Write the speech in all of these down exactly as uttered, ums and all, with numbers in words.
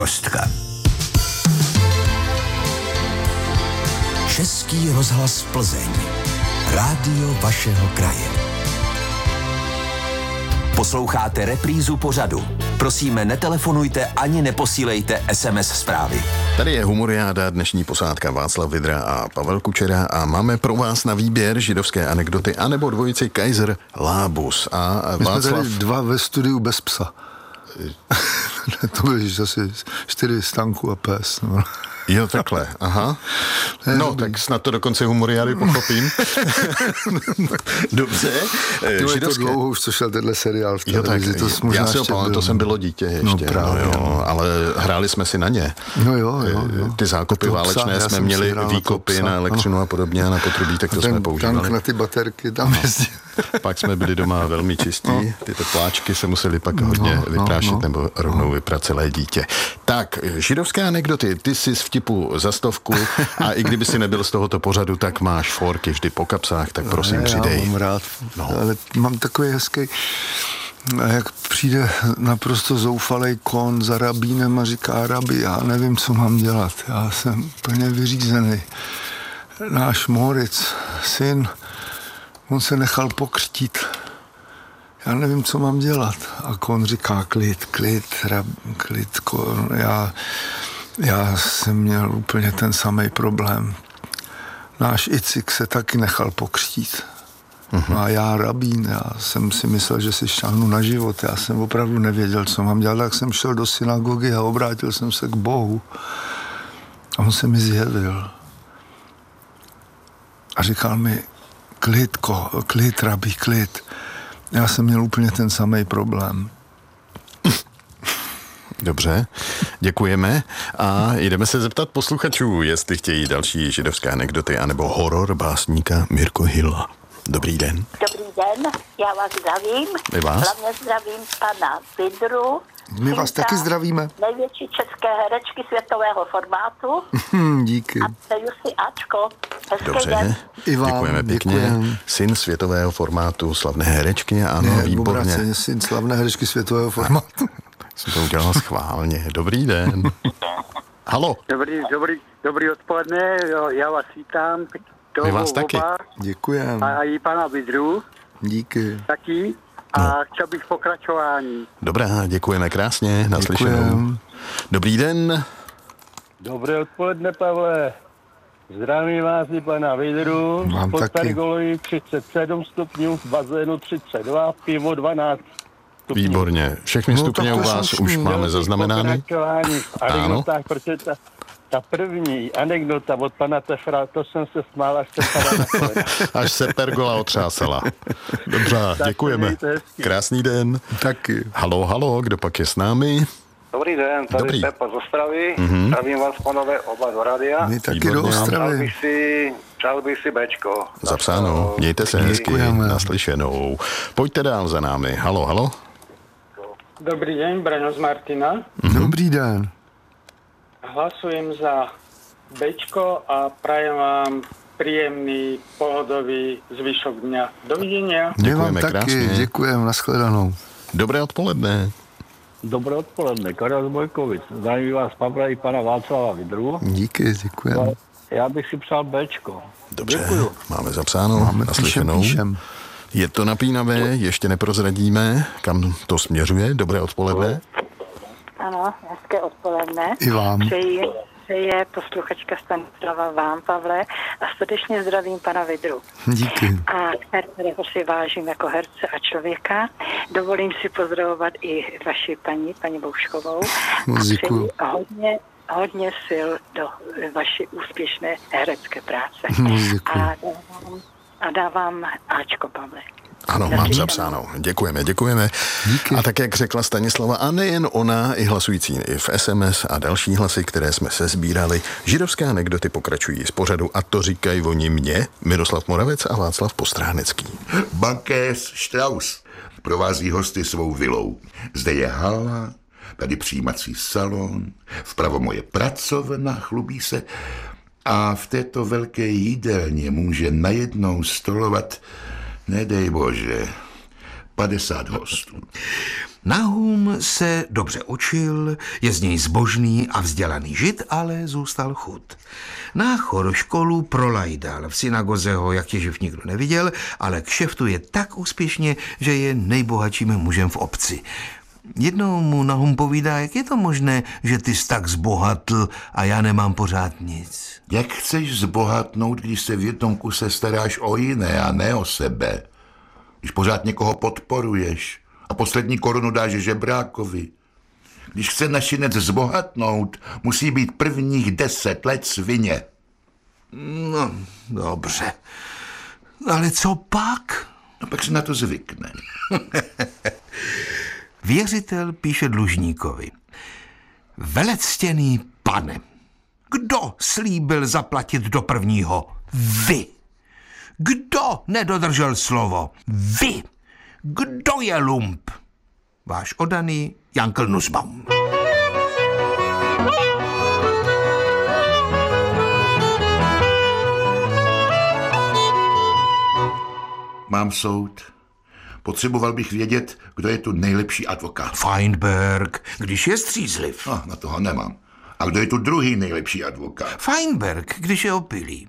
Kostka. Český rozhlas Plzeň. Rádio vašeho kraje. Posloucháte reprízu pořadu. Prosíme, netelefonujte ani neposílejte es em es zprávy. Tady je Humoriáda, dnešní posádka Václav Vidra a Pavel Kučera a máme pro vás na výběr židovské anekdoty anebo dvojici Kaiser Lábus. A My Václav... jsme tady dva ve studiu bez psa. To byly asi čtyři stanku a pes. No. Jo, takhle, aha. No, tak snad to do konce Humoriády pochopím. Dobře. Ty židovské... to dlouho už co šel tenhle seriál v televizi. Jo, tak, to já si ho pamatuju, to jsem bylo dítě ještě. No, právě, no, jo, ale hráli jsme si na ně. No jo, jo, jo. Ty zákopy to válečné psa, jsme měli výkopy na elektřinu a podobně a na potrubí, tak to ten jsme používali. Tank na ty baterky tam jezdí. Pak jsme byli doma velmi čistí, ty tepláčky se museli pak hodně no, vyprášit no, no. nebo rovnou no. vyprat celé dítě. Tak, židovské anekdoty, ty jsi z vtipu za stovku a i kdyby si nebyl z tohoto pořadu, tak máš forky vždy po kapsách, tak prosím ne, přidej. Já mám rád, no. ale mám takový hezký, jak přijde naprosto zoufalej kon za rabínem a říká: rabi, já nevím, co mám dělat, já jsem plně vyřízený. Náš Moritz, syn, on se nechal pokřtít. Já nevím, co mám dělat. A kon říká: klid, klid, rab, klid, kon. Já, já jsem měl úplně ten samý problém. Náš Icik se taky nechal pokřtít. Uh-huh. A já rabín, já jsem si myslel, že si šáhnu na život. Já jsem opravdu nevěděl, co mám dělat. Tak jsem šel do synagogy a obrátil jsem se k Bohu. A on se mi zjevil. A říkal mi: klid, ko, klid, rabí, klid. Já jsem měl úplně ten samý problém. Dobře, děkujeme a jdeme se zeptat posluchačů, jestli chtějí další židovské anekdoty anebo horor básníka Mirko Hilla. Dobrý den. Dobrý den, já vás zdravím. My vás? Hlavně zdravím pana Vidru. My vás taky zdravíme. Největší české herečky světového formátu. Díky. A přeju si Ačko. Hezký Dobře, den. I vám, děkujeme pěkně. Děkujem. Syn světového formátu, slavné herečky, ano, ne, výborně. Obráceně, syn slavné herečky světového formátu. Jsem to udělal schválně. Dobrý den. Halo. Dobrý, dobrý, dobrý odpoledne, jo, já vás vítám. My vás taky. Děkujeme. A, a i pana Vidru. Díky. Taky. A no. chtěl bych pokračování. Dobrá, děkujeme krásně, naslyšenou. Děkujem. Dobrý den. Dobré odpoledne, Pavle. Zdravím vás i pana Vidru. Mám pod taky. pergolí třicet sedm stupňů, v bazénu třicet dva, pivo dvanáct stupňů. Výborně. Všechny No, stupně u vás už máme zaznamenány. Pokračování v anekdotách, protože ta, ta první anekdota od pana Tefra, to jsem se smál, až se padá na kolena. Až se pergola otřásala. Dobře, děkujeme. Krásný den. Taky. Halo, halo, kdo pak je s námi? Dobrý den, tady Dobrý. Pepa z Ostravy. Mhm. Zdravím vás, panové, oba z rádia. My taky Výborně. do Přál Ostravy. bych si, přál bych si Bčko. Zapsáno. Mějte se hezky. Děkujeme. Naslyšenou. Pojďte dál za námi. Halo, halo. Dobrý deň, Braňo z Martina. Dobrý den. Hlasujem za Bčko a prajem vám príjemný, pohodový zvyšok dňa. Dovidenia. My vám Děkujeme taky, krásně. děkujeme, nashledanou. Dobré odpoledne. Dobré odpoledne, Karel z Bojkovic. Zdravím vás, Pavla, i pana Václava Vidru. Díky, děkujeme. Já bych si přál Bčko. Dobře, Děkuju. máme zapsáno. Máme píšem, Naslyšenou. píšem. Je to napínavé, ještě neprozradíme, kam to směřuje. Dobré odpoledne. Ano, hezké odpoledne. I vám. Přeji, přeje posluchačka Stanislava vám, Pavle, a srdečně zdravím pana Vidru. Díky. A kterého si vážím jako herce a člověka. Dovolím si pozdravovat i vaši paní, paní Bouškovou. Moc A děkuju. přeji hodně, hodně sil do vaší úspěšné herecké práce. Moc děkuju. A dávám, a dávám Ačko, Pavle. Ano, mám zapsáno. Děkujeme, děkujeme. Díky. A tak, jak řekla Stanislava, a nejen ona, i hlasující i v es em es a další hlasy, které jsme se sbírali, židovské anekdoty pokračují z pořadu a to říkají oni mě, Miroslav Moravec a Václav Postránecký. Bankéř Strauss provází hosty svou vilou. Zde je hala, tady přijímací salon, vpravo moje pracovna, chlubí se, a v této velké jídelně může najednou stolovat, nedej bože, padesát hostů. Nahum se dobře učil, je z něj zbožný a vzdělaný žid, ale zůstal chud. Náchor školu prolajdal, v synagoze ho jak těživ nikdo neviděl, ale kšeftuje tak úspěšně, že je nejbohatším mužem v obci. Jednou mu Nahum povídá, jak je to možné, že ty jsi tak zbohatl a já nemám pořád nic. Jak chceš zbohatnout, když se v jednom kuse staráš o jiné a ne o sebe? Když pořád někoho podporuješ a poslední korunu dáš žebrákovi. Když chce našinec zbohatnout, musí být prvních deset let svině. No, dobře. Ale co pak? No pak se na to zvykne. Věřitel píše dlužníkovi. Velectěný pane, kdo slíbil zaplatit do prvního? Vy. Kdo nedodržel slovo? Vy. Kdo je lump? Váš oddaný Jankl Nussbaum. Mám soud. Potřeboval bych vědět, kdo je tu nejlepší advokát. Feinberg, když je střízliv. No, na toho nemám. A kdo je tu druhý nejlepší advokát? Feinberg, když je opilý.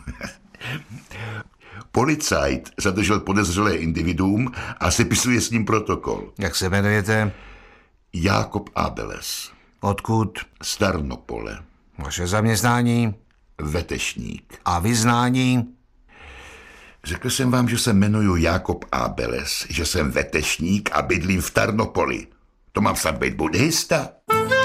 Policajt zadržel podezřelé individuum a sepisuje s ním protokol. Jak se jmenujete? Jákob Abeles. Odkud? Z Tarnopole. Vaše zaměstnání? Vetešník. A vyznání? Řekl jsem vám, že se jmenuju Jákob Abeles, že jsem vetešník a bydlím v Tarnopoli. To mám snad být buddhista?